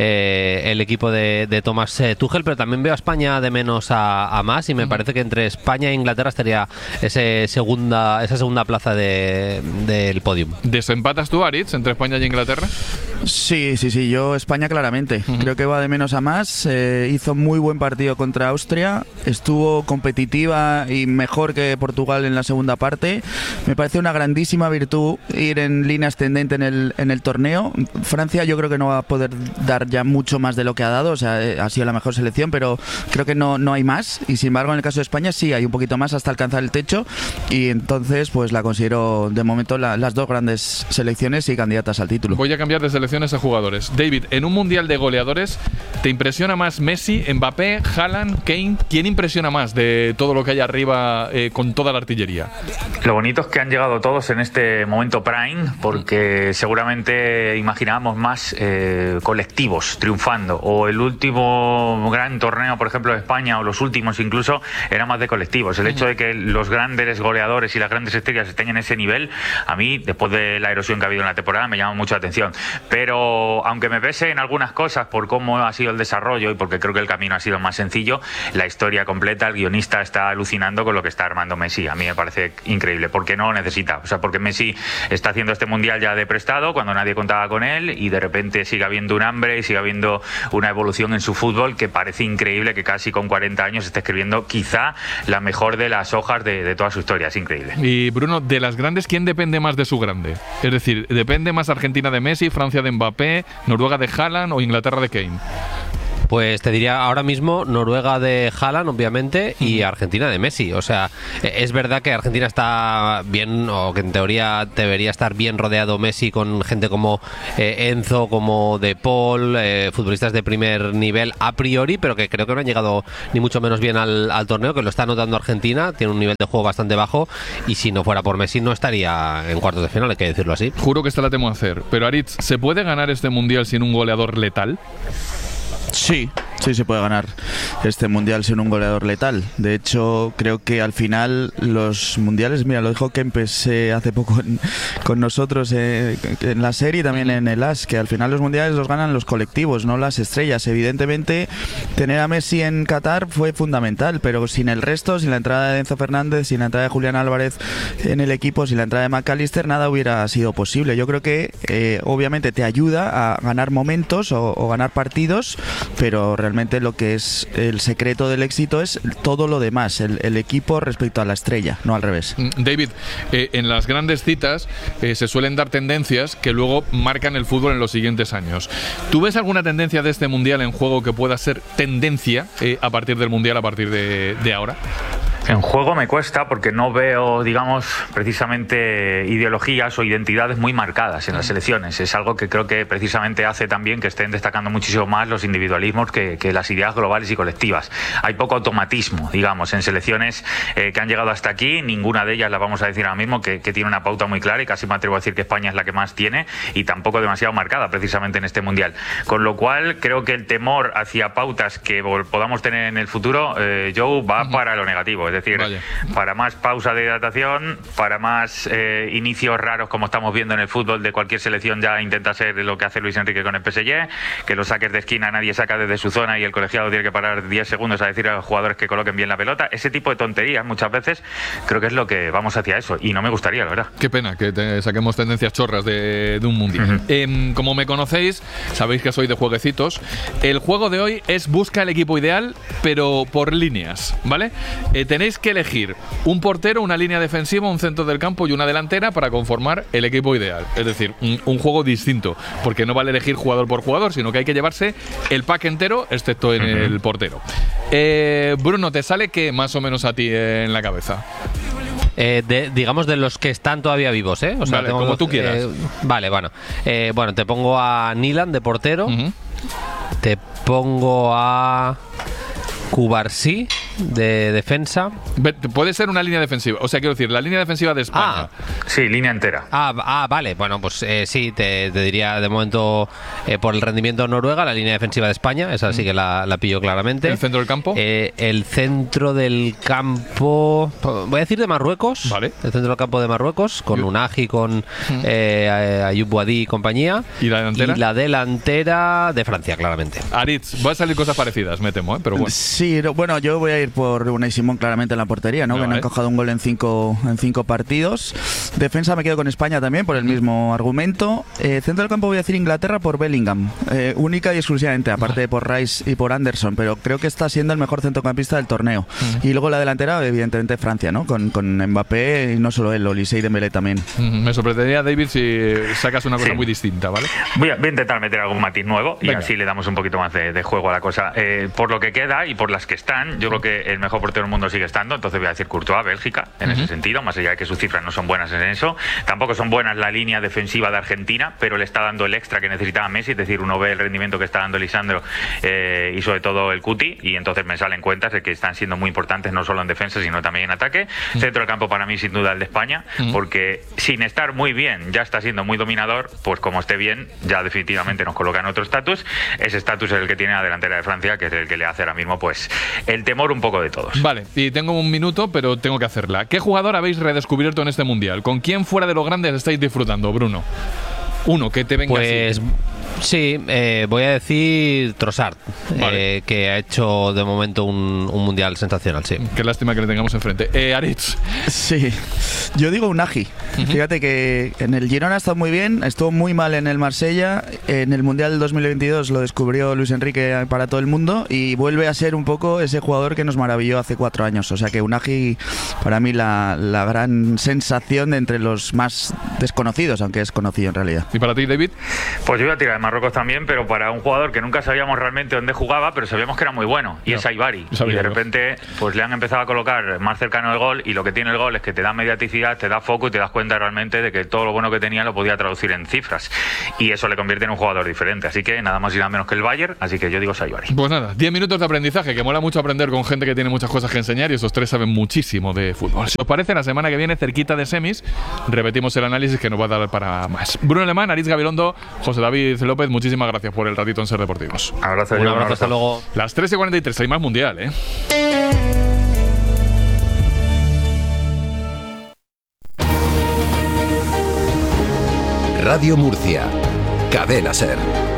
el equipo de Thomas Tuchel, pero también veo a España de menos a más y me parece que entre España e Inglaterra estaría esa segunda plaza del podium. ¿Desempatas tú, Aritz, entre España y Inglaterra? Sí, yo España claramente. Creo que va de menos a más. Hizo muy buen partido contra Austria, estuvo competitiva y mejor que Portugal en la segunda parte. Me parece una grandísima virtud ir en línea ascendente en el torneo. Francia yo creo que no va a poder dar ya mucho más de lo que ha dado, o sea, ha sido la mejor selección, pero creo que no hay más y sin embargo en el caso de España sí hay un poquito más hasta alcanzar el techo y entonces pues la considero de momento las dos grandes selecciones y candidatas al título. Voy a cambiar de selecciones a jugadores. David, en un mundial de goleadores, ¿te impresiona más Messi, Mbappé, Haaland, Kane? ¿Quién impresiona más de todo lo que hay arriba con toda la artillería? Lo bonito es que han llegado todos en este momento prime, porque seguramente imaginábamos más colectivos triunfando, o el último gran torneo, por ejemplo, de España, o los últimos incluso, era más de colectivos. El hecho de que los grandes goleadores y las grandes estrellas estén en ese nivel, a mí, después de la erosión que ha habido en la temporada, me llama mucho la atención. Pero aunque me pese en algunas cosas por cómo ha sido el desarrollo y porque creo que el camino ha sido más sencillo, la historia completa, el guionista está alucinando con lo que está armando Messi. A mí me parece increíble, porque no necesita, o sea, porque Messi está haciendo este mundial ya de prestado cuando nadie contaba con él y de repente sigue habiendo un hambre y sigue habiendo una evolución en su fútbol que parece increíble, que casi con 40 años esté escribiendo quizá la mejor de las hojas de toda su historia. Es increíble. Y Bruno, de las grandes, ¿quién depende más de su grande? Es decir, ¿depende más Argentina de Messi, Francia de Mbappé, Noruega de Haaland o Inglaterra de Kane? Pues te diría ahora mismo Noruega de Haaland, obviamente, y Argentina de Messi. O sea, es verdad que Argentina está bien, o que en teoría debería estar bien rodeado Messi con gente como Enzo, como De Paul, futbolistas de primer nivel a priori, pero que creo que no han llegado ni mucho menos bien al torneo, que lo está notando Argentina, tiene un nivel de juego bastante bajo y si no fuera por Messi no estaría en cuartos de final, hay que decirlo así. Juro que esta la temo a hacer, pero Aritz, ¿se puede ganar este mundial sin un goleador letal? Sí se puede ganar este mundial sin un goleador letal. De hecho, creo que al final los mundiales, mira, lo dijo Kempes hace poco con nosotros en la serie y también en el AS, que al final los mundiales los ganan los colectivos, no las estrellas. Evidentemente, tener a Messi en Qatar fue fundamental, pero sin el resto, sin la entrada de Enzo Fernández, sin la entrada de Julián Álvarez en el equipo, sin la entrada de McAllister, nada hubiera sido posible. Yo creo que obviamente te ayuda a ganar momentos o ganar partidos, pero realmente lo que es el secreto del éxito es todo lo demás, el equipo respecto a la estrella, no al revés. David, en las grandes citas se suelen dar tendencias que luego marcan el fútbol en los siguientes años. ¿Tú ves alguna tendencia de este mundial en juego que pueda ser tendencia a partir del mundial, a partir de ahora? En juego me cuesta porque no veo, digamos, precisamente ideologías o identidades muy marcadas en las selecciones. Es algo que creo que precisamente hace también que estén destacando muchísimo más los individualismos que las ideas globales y colectivas. Hay poco automatismo, digamos, en selecciones que han llegado hasta aquí. Ninguna de ellas, la vamos a decir ahora mismo, que tiene una pauta muy clara, y casi me atrevo a decir que España es la que más tiene, y tampoco demasiado marcada precisamente en este Mundial. Con lo cual, creo que el temor hacia pautas que podamos tener en el futuro, Joe, va para lo negativo. Es decir, para más pausa de hidratación, para más inicios raros como estamos viendo en el fútbol de cualquier selección. Ya intenta ser lo que hace Luis Enrique con el PSG, que los saques de esquina nadie saca desde su zona y el colegiado tiene que parar 10 segundos a decir a los jugadores que coloquen bien la pelota. Ese tipo de tonterías muchas veces creo que es lo que vamos hacia eso, y no me gustaría, la verdad. Qué pena que saquemos tendencias chorras de un mundial. Como me conocéis, sabéis que soy de jueguecitos. El juego de hoy es busca el equipo ideal, pero por líneas, ¿vale? Tenéis que elegir un portero, una línea defensiva, un centro del campo y una delantera para conformar el equipo ideal. Es decir, un juego distinto, porque no vale elegir jugador por jugador, sino que hay que llevarse el pack entero, excepto en el portero. Bruno, ¿te sale qué más o menos a ti en la cabeza? Digamos de los que están todavía vivos, ¿eh? O sea, vale, como tú quieras. Vale, bueno. Bueno, te pongo a Nilan de portero. Te pongo a Cubarsí de defensa. Puede ser una línea defensiva. O sea, quiero decir, la línea defensiva de España. Sí, línea entera. Vale. Bueno, pues sí, te diría de momento por el rendimiento Noruega, la línea defensiva de España. Esa sí que la pillo claramente. ¿El centro del campo? El centro del campo, voy a decir de Marruecos. Vale. El centro del campo de Marruecos, con Unagi, con Ayoub Boadi y compañía. ¿Y la delantera? Y la delantera de Francia, claramente. Aritz, va a salir cosas parecidas, me temo, pero bueno. Sí, bueno, yo voy a ir por Unai Simón claramente en la portería, ¿no? Que no ha encajado un gol en cinco partidos. Defensa me quedo con España también por el mismo argumento. Centro del campo voy a decir Inglaterra por Bellingham, única y exclusivamente, aparte de por Rice y por Anderson, pero creo que está siendo el mejor centrocampista del torneo. Y luego la delantera, evidentemente Francia, ¿no? Con Mbappé, y no solo él, Olise y Dembélé también. Me sorprendería, David, si sacas una cosa muy distinta, ¿vale? Voy a intentar meter algún matiz nuevo. Venga. Y así le damos un poquito más de juego a la cosa. Por lo que queda y por las que están, yo creo que el mejor portero del mundo sigue estando, entonces voy a decir Courtois, Bélgica, en ese sentido, más allá de que sus cifras no son buenas en eso. Tampoco son buenas la línea defensiva de Argentina, pero le está dando el extra que necesitaba Messi, es decir, uno ve el rendimiento que está dando Lisandro y sobre todo el Cuti, y entonces me salen cuentas de que están siendo muy importantes no solo en defensa, sino también en ataque. Centro del campo para mí sin duda el de España, porque sin estar muy bien, ya está siendo muy dominador, pues como esté bien, ya definitivamente nos coloca en otro estatus. Ese estatus es el que tiene la delantera de Francia, que es el que le hace ahora mismo pues el temor un poco de todos. Vale, y tengo un minuto, pero tengo que hacerla. ¿Qué jugador habéis redescubierto en este Mundial? ¿Con quién fuera de los grandes estáis disfrutando, Bruno? Uno, que te venga pues, así. Sí, voy a decir Trossard, vale. Que ha hecho de momento un mundial sensacional, sí. Qué lástima que le tengamos enfrente. Aritz. Sí, yo digo Unagi. Fíjate que en el Girona ha estado muy bien, estuvo muy mal en el Marsella. En el Mundial del 2022 lo descubrió Luis Enrique para todo el mundo y vuelve a ser un poco ese jugador que nos maravilló hace 4 años. O sea que Unagi, para mí, la gran sensación de entre los más desconocidos, aunque es conocido en realidad. ¿Y para ti, David? Pues yo voy a tirar de Marruecos también, pero para un jugador que nunca sabíamos realmente dónde jugaba, pero sabíamos que era muy bueno, y es Aibari. Y de repente pues le han empezado a colocar más cercano el gol, y lo que tiene el gol es que te da mediaticidad, te da foco y te das cuenta realmente de que todo lo bueno que tenía lo podía traducir en cifras, y eso le convierte en un jugador diferente. Así que nada más y nada menos que el Bayern, así que yo digo Aibari. Pues nada, 10 minutos de aprendizaje, que mola mucho aprender con gente que tiene muchas cosas que enseñar, y esos tres saben muchísimo de fútbol. Si os parece, la semana que viene, cerquita de semis, repetimos el análisis que nos va a dar para más. Bruno Alemán, Aritz Gabilondo, José David López, muchísimas gracias por el ratito en Ser Deportivos. Un abrazo, hasta luego. Las 3:43, hay más Mundial, ¿eh? Radio Murcia, Cadena Ser.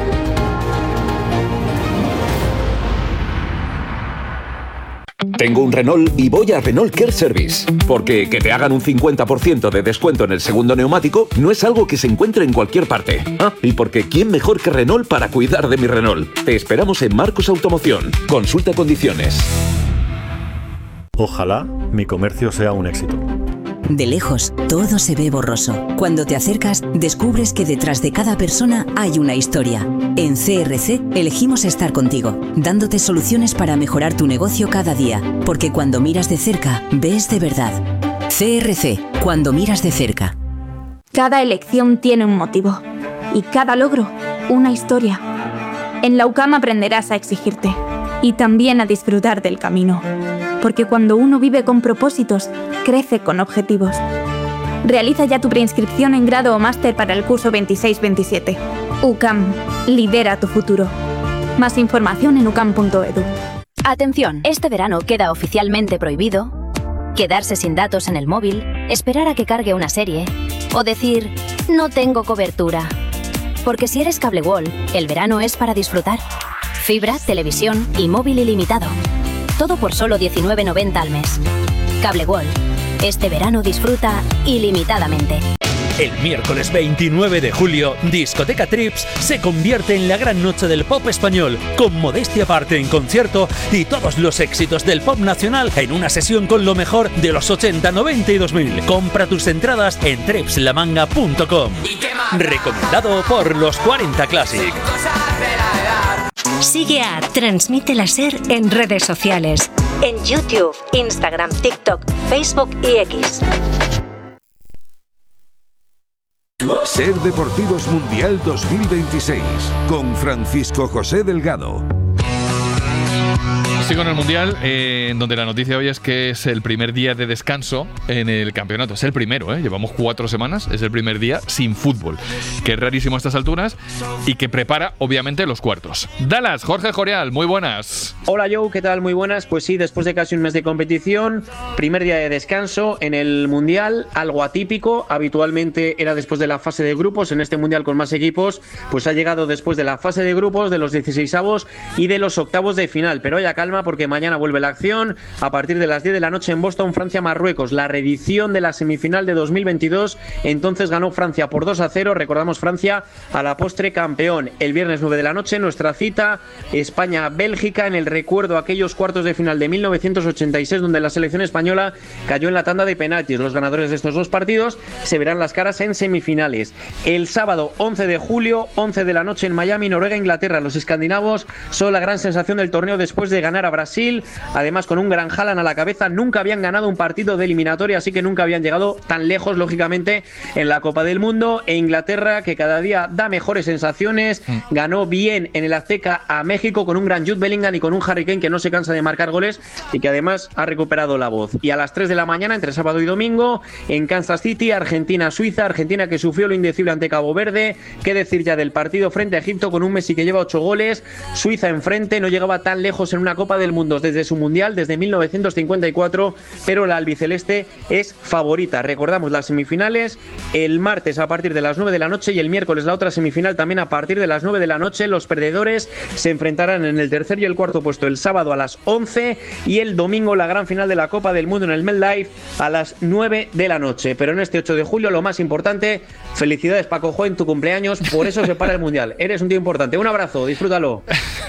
Tengo un Renault y voy a Renault Care Service, porque que te hagan un 50% de descuento en el segundo neumático no es algo que se encuentre en cualquier parte. Y porque ¿quién mejor que Renault para cuidar de mi Renault? Te esperamos en Marcos Automoción. Consulta condiciones. Ojalá mi comercio sea un éxito. De lejos, todo se ve borroso. Cuando te acercas, descubres que detrás de cada persona hay una historia. En CRC elegimos estar contigo, dándote soluciones para mejorar tu negocio cada día, porque cuando miras de cerca, ves de verdad. CRC, cuando miras de cerca. Cada elección tiene un motivo y cada logro una historia. En la UCAM aprenderás a exigirte y también a disfrutar del camino, porque cuando uno vive con propósitos, crece con objetivos. Realiza ya tu preinscripción en grado o máster para el curso 26-27. UCAM, lidera tu futuro. Más información en ucam.edu. Atención, este verano queda oficialmente prohibido quedarse sin datos en el móvil, esperar a que cargue una serie o decir, no tengo cobertura. Porque si eres Cable World, el verano es para disfrutar. Fibra, televisión y móvil ilimitado. Todo por solo $19,90 al mes. Cable World. Este verano disfruta ilimitadamente. El miércoles 29 de julio, Discoteca Trips se convierte en la gran noche del pop español, con Modestia Aparte en concierto y todos los éxitos del pop nacional en una sesión con lo mejor de los 80, 90 y 2000. Compra tus entradas en tripslamanga.com. Recomendado por los 40 Classic. Sigue a Transmite la SER en redes sociales. En YouTube, Instagram, TikTok, Facebook y X. SER Deportivos Mundial 2026 con Francisco José Delgado. Sigo en el Mundial, en donde la noticia hoy es que es el primer día de descanso en el campeonato. Es el primero, llevamos 4 semanas, es el primer día sin fútbol, que es rarísimo a estas alturas y que prepara, obviamente, los cuartos. Dallas, Jorge Joreal, muy buenas. Hola Joe, ¿qué tal? Muy buenas. Pues sí, después de casi un mes de competición, primer día de descanso en el Mundial, algo atípico. Habitualmente era después de la fase de grupos. En este Mundial con más equipos, pues ha llegado después de la fase de grupos, de los 16avos y de los octavos de final. Pero ya calma, porque mañana vuelve la acción a partir de las 10 de la noche en Boston, Francia-Marruecos, la reedición de la semifinal de 2022. Entonces ganó Francia por 2-0, recordamos, Francia a la postre campeón. El viernes 9 de la noche nuestra cita, España-Bélgica, en el recuerdo a aquellos cuartos de final de 1986 donde la selección española cayó en la tanda de penaltis. Los ganadores de estos dos partidos se verán las caras en semifinales. El sábado 11 de julio, 11 de la noche en Miami, Noruega-Inglaterra. Los escandinavos son la gran sensación del torneo después de ganar a Brasil, además con un gran Haaland a la cabeza. Nunca habían ganado un partido de eliminatoria, así que nunca habían llegado tan lejos, lógicamente, en la Copa del Mundo. E Inglaterra, que cada día da mejores sensaciones, ganó bien en el Azteca a México con un gran Jude Bellingham y con un Harry Kane que no se cansa de marcar goles y que además ha recuperado la voz. Y a las 3 de la mañana, entre sábado y domingo, en Kansas City, Argentina-Suiza, Argentina que sufrió lo indecible ante Cabo Verde. Qué decir ya del partido frente a Egipto con un Messi que lleva 8 goles, Suiza enfrente, no llegaba tan lejos en una Copa del Mundo desde su Mundial, desde 1954, pero la albiceleste es favorita. Recordamos las semifinales el martes a partir de las 9 de la noche y el miércoles la otra semifinal también a partir de las 9 de la noche. Los perdedores se enfrentarán en el tercer y el cuarto puesto el sábado a las 11 y el domingo la gran final de la Copa del Mundo en el MetLife a las 9 de la noche. Pero en este 8 de julio lo más importante, felicidades Paco Jo en tu cumpleaños, por eso se para el Mundial. Eres un tío importante. Un abrazo, disfrútalo.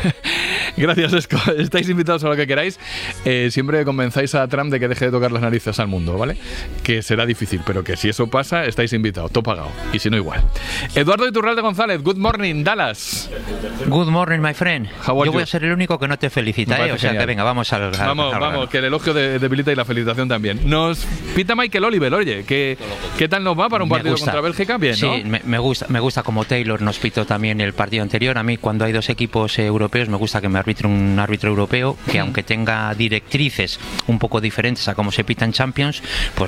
Gracias, Esco. Estáis invitados a lo que queráis. Siempre convenzáis a Trump de que deje de tocar las narices al mundo, ¿vale? Que será difícil, pero que si eso pasa, estáis invitados, todo pagado. Y si no, igual. Eduardo Iturralde González, good morning, Dallas. Good morning, my friend. Yo voy a ser el único que no te felicita, o sea genial. que venga, vamos al Vamos, que el elogio debilita y la felicitación también. Nos pita Michael Oliver, oye, ¿qué tal nos va para un partido contra Bélgica? Bien, ¿no? Sí, me gusta como Taylor nos pitó también el partido anterior. A mí, cuando hay dos equipos europeos, me gusta que me arbitre un árbitro europeo que, aunque tenga directrices un poco diferentes a cómo se pita en Champions, pues